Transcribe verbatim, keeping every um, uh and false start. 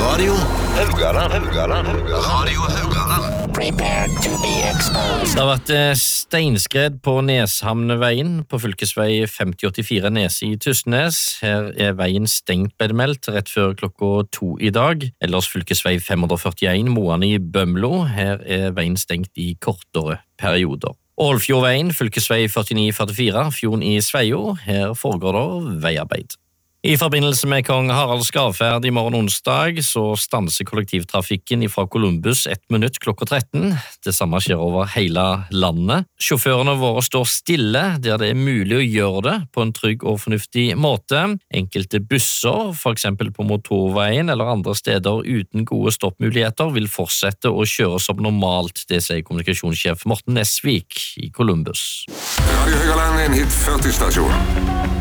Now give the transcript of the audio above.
Radio Haugaland, Haugaland, Radio Haugaland. Prepare to be exposed. Det har vært eh, steinskred på Neshamneveien på fylkesvei femti åttifire Nese i Tysnes. Her er veien stengt, ble det meldt, rett før klokka to i dag. Ellers fylkesvei fem førtien Moane i Bømlo. Her er veien stengt i kortere perioder. Ålfjordveien, fylkesvei førtini førtifire, Fjorden i Sveio. Her foregår det veiarbeid. I forbindelse med kong Haralds gravferd i morgen onsdag så stanser kollektivtrafikken fra Columbus ett minutt klokka tretten. Det samme skjer over hele landet. Sjåførene våre står stille der det er mulig å gjøre det på en trygg og fornuftig måte. Enkelte busser, for eksempel på motorveien eller andre steder uten gode stoppmuligheter, vil fortsette å kjøre som normalt, det sier kommunikasjonssjef Morten Nesvik i Columbus. Radio Haugaland er en hit førti stasjon.